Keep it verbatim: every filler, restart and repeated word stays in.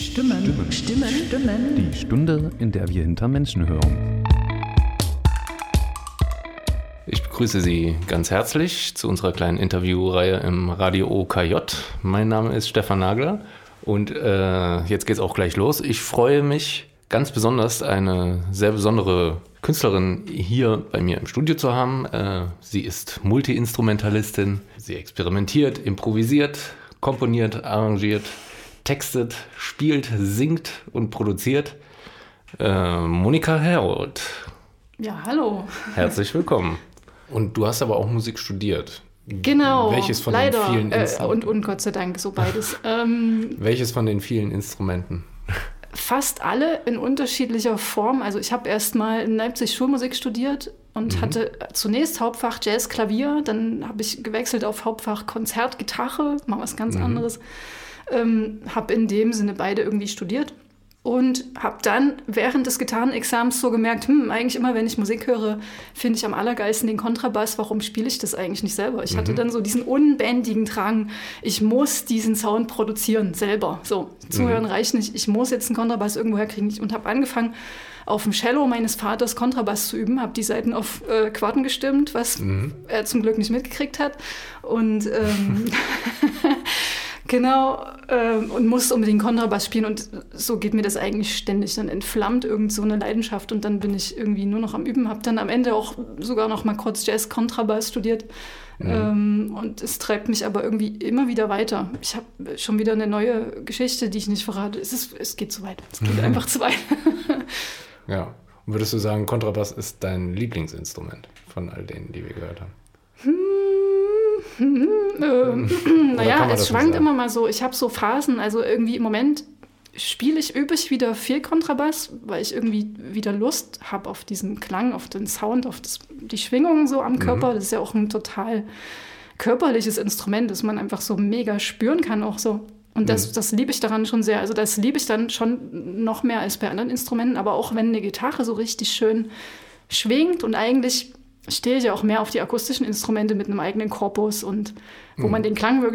Stimmen. Stimmen. Stimmen. Stimmen. Die Stunde, in der wir hinter Menschen hören. Ich begrüße Sie ganz herzlich zu unserer kleinen Interviewreihe im Radio O K J. Mein Name ist Stefan Nagler und äh, jetzt geht's auch gleich los. Ich freue mich ganz besonders, eine sehr besondere Künstlerin hier bei mir im Studio zu haben. Äh, sie ist Multi-Instrumentalistin. Sie experimentiert, improvisiert, komponiert, arrangiert, textet, spielt, singt und produziert. Äh, Monika Herold. Ja, hallo. Herzlich willkommen. Und du hast aber auch Musik studiert. Genau, Welches von leider. den vielen Äh, Instrumenten? und, und Gott sei Dank, so beides. ähm, Welches von den vielen Instrumenten? Fast alle in unterschiedlicher Form. Also ich habe erst mal in Leipzig Schulmusik studiert und mhm. hatte zunächst Hauptfach Jazz, Klavier. Dann habe ich gewechselt auf Hauptfach Konzert, Gitarre, mal was ganz mhm. anderes. Ähm, habe in dem Sinne beide irgendwie studiert. Und habe dann während des Gitarrenexamens so gemerkt, hm, eigentlich immer, wenn ich Musik höre, finde ich am allergeilsten den Kontrabass. Warum spiele ich das eigentlich nicht selber? Ich mhm. hatte dann so diesen unbändigen Drang, ich muss diesen Sound produzieren, selber. So, zuhören mhm. reicht nicht, ich muss jetzt einen Kontrabass irgendwo herkriegen. Und habe angefangen, auf dem Cello meines Vaters Kontrabass zu üben, habe die Saiten auf äh, Quarten gestimmt, was mhm. er zum Glück nicht mitgekriegt hat. Und ähm, Genau, ähm, und musste unbedingt Kontrabass spielen und so geht mir das eigentlich ständig. Dann entflammt irgend so eine Leidenschaft und dann bin ich irgendwie nur noch am Üben. Habe dann am Ende auch sogar noch mal kurz Jazz-Kontrabass studiert mhm. ähm, und es treibt mich aber irgendwie immer wieder weiter. Ich habe schon wieder eine neue Geschichte, die ich nicht verrate. Es, ist, es geht zu weit, es geht mhm. einfach zu weit. Ja, und würdest du sagen, Kontrabass ist dein Lieblingsinstrument von all denen, die wir gehört haben? Hm. Hm, äh, naja, es schwankt immer mal so. Ich habe so Phasen, also irgendwie im Moment spiele ich, übe ich wieder viel Kontrabass, weil ich irgendwie wieder Lust habe auf diesen Klang, auf den Sound, auf das, die Schwingungen so am Körper. Mhm. Das ist ja auch ein total körperliches Instrument, das man einfach so mega spüren kann auch so. Und das, mhm. das liebe ich daran schon sehr. Also das liebe ich dann schon noch mehr als bei anderen Instrumenten, aber auch wenn eine Gitarre so richtig schön schwingt und eigentlich stehe ich ja auch mehr auf die akustischen Instrumente mit einem eigenen Korpus und wo mhm. man den Klang wirklich